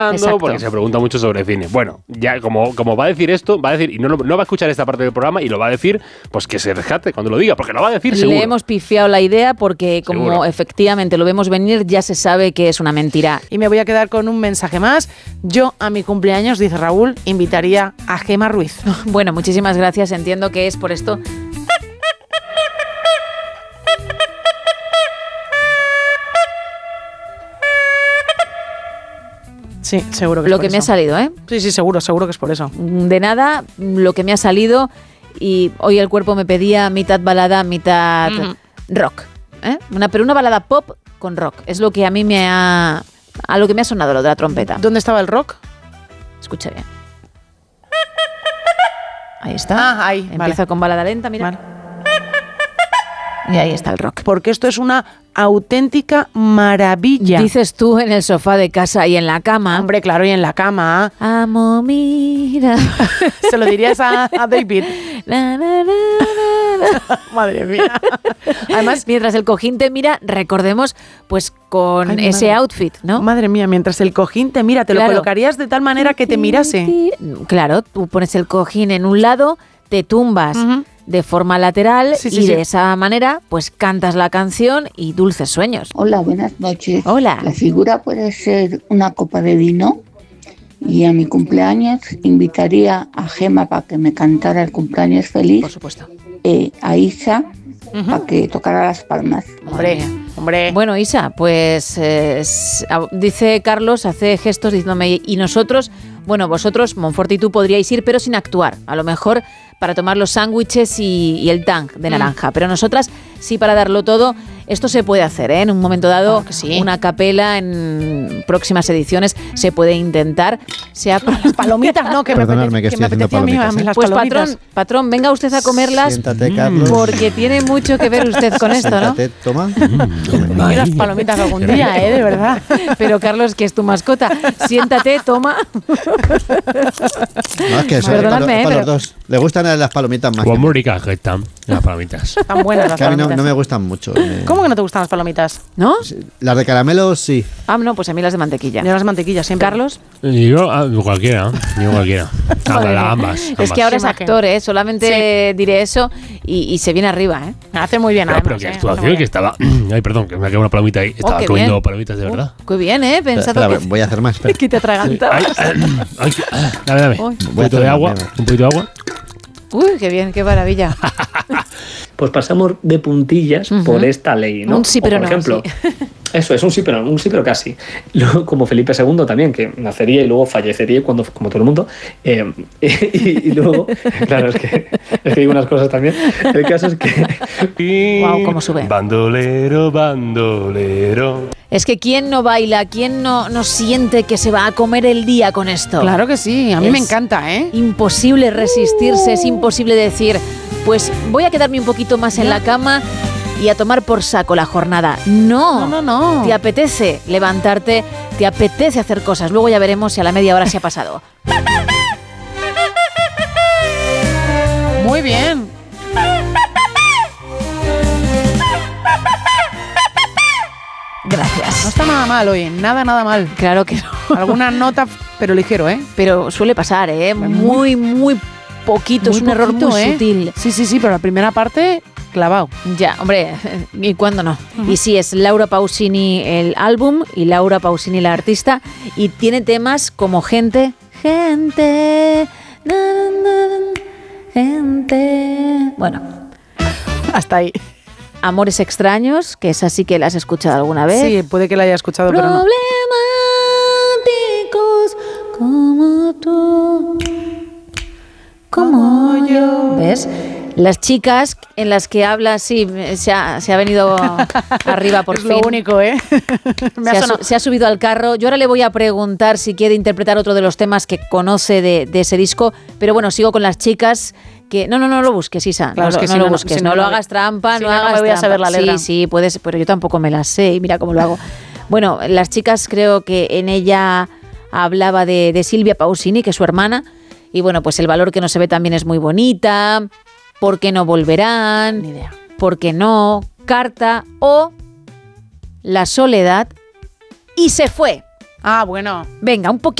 porque se pregunta mucho sobre cine. Bueno, ya como va a decir esto, va a decir, y no va a escuchar esta parte del programa y lo va a decir, pues que se rescate cuando lo diga, porque lo va a decir seguro. Le hemos pifiado la idea porque como Seguro. efectivamente lo vemos venir, ya se sabe que es una mentira. Y me voy a quedar con un mensaje más. Yo a mi cumpleaños, dice Raúl, invitaría a Gemma Ruiz. Bueno, muchísimas gracias, entiendo que es por esto. Sí, seguro que es Lo por que eso. me ha salido, ¿eh? Sí, seguro que es por eso. De nada, lo que me ha salido, y hoy el cuerpo me pedía mitad balada, mitad rock. Pero una balada pop con rock. Es lo que a mí a lo que me ha sonado lo de la trompeta. ¿Dónde estaba el rock? Escucha bien. Ahí está. Ahí, Empieza vale. con balada lenta, mira. Vale. Y ahí está el rock. Porque esto es una auténtica maravilla. Dices tú en el sofá de casa y en la cama. Hombre, claro, y en la cama. Amo, mira. Se lo dirías a David. Na, na, na, na. Madre mía. Además, mientras el cojín te mira, recordemos, pues con Ay, ese madre. outfit, ¿no? Madre mía, mientras el cojín te mira, te Claro. lo colocarías de tal manera que te mirase. Claro, tú pones el cojín en un lado, te tumbas de forma lateral Sí, y de esa manera, pues cantas la canción y dulces sueños. Hola, buenas noches. Hola. La figura puede ser una copa de vino y a mi cumpleaños invitaría a Gemma para que me cantara el cumpleaños feliz. Por supuesto. A Isa para que tocara las palmas. Hombre. Bueno, Isa, pues dice Carlos, hace gestos diciéndome, y nosotros, bueno, vosotros, Monforte y tú podríais ir, pero sin actuar. A lo mejor para tomar los sándwiches y el tang de naranja. Pero nosotras, sí, para darlo todo. Esto se puede hacer, ¿eh? En un momento dado, una capela en próximas ediciones se puede intentar. Las palomitas, no, que Perdonadme, que estoy haciendo apetecía a mí palomitas, las Pues palomitas. patrón, venga usted a comerlas. Siéntate, Carlos. Porque tiene mucho que ver usted con esto, ¿no? Siéntate, toma. Y las palomitas algún día, de verdad. Pero Carlos, que es tu mascota, siéntate, toma. No, es que eso es Perdonadme, para pero- los dos. Le gustan las palomitas más. Como muy ricas que están las palomitas. Están buenas las Que a mí palomitas. no me gustan mucho. ¿Cómo que no te gustan las palomitas? ¿No? Las de caramelo, sí. Ah, no, pues a mí las de mantequilla. Yo las mantequillas siempre. Carlos. Yo, cualquiera. Ambas. Es que ahora es Qué imagen. actor, ¿eh? Solamente diré eso y se viene arriba, ¿eh? Hace muy bien, Claro, pero además, qué actuación, que estaba... Ay, perdón, que me ha quedado una palomita ahí. Estaba qué comiendo bien. palomitas de verdad. Qué bien, ¿eh? Pensado Espera, que... voy a hacer más. espera. que te atragantabas. Dame. Uy. Un poquito de agua. Un poquito de agua. Uy, qué bien, qué maravilla. Pues pasamos de puntillas por esta ley, ¿no? Un sí, pero O, por no, ejemplo, sí. eso es un sí, pero casi. Luego, como Felipe II también, que nacería y luego fallecería como todo el mundo. Y luego, claro, es que digo unas cosas también. El caso es que... Guau, cómo sube. Bandolero, bandolero. Es que ¿quién no baila? ¿Quién no siente que se va a comer el día con esto? Claro que sí, a mí me Es encanta, ¿eh? Imposible resistirse, es imposible decir, pues voy a quedarme un poquito más en la cama y a tomar por saco la jornada. No. Te apetece levantarte, te apetece hacer cosas. Luego ya veremos si a la media hora se ha pasado. Muy bien. Gracias. No está nada mal hoy, nada mal. Claro que no. Alguna nota, pero ligero, ¿eh? Pero suele pasar, ¿eh? Muy poquito. Muy es un error poquito, muy ¿eh? sutil. Sí, pero la primera parte, clavado. Ya, hombre, ¿y cuándo no? Y sí, es Laura Pausini el álbum y Laura Pausini la artista. Y tiene temas como Gente, na, na, na, Gente. Bueno, Hasta ahí. Amores extraños, que es así que la has escuchado alguna vez. Sí, puede que la haya escuchado, pero no. Problemáticos como tú, como yo. ¿Ves? Las chicas en las que habla, sí, se ha venido arriba por Es fin. lo único, ¿eh? Se ha subido al carro. Yo ahora le voy a preguntar si quiere interpretar otro de los temas que conoce de ese disco. Pero bueno, sigo con las chicas que... No lo busques, Isa. Claro, no es que no si lo no, busques. si No no lo me- hagas trampa, si no no, no hagas me voy a trampa. saber la letra. Sí, puedes, pero yo tampoco me la sé y mira cómo lo hago. Bueno, las chicas, creo que en ella hablaba de Silvia Pausini, que es su hermana. Y bueno, pues el valor que no se ve también es muy bonita. ¿Por qué no volverán? Ni idea. ¿Por qué no? Carta o La soledad y se fue. Ah, bueno. Venga, un poquito